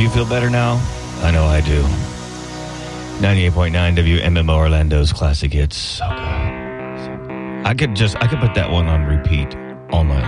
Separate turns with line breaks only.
you feel better now? I know I do. 98.9 WMMO Orlando's classic hits. So good. I could put that one on repeat all night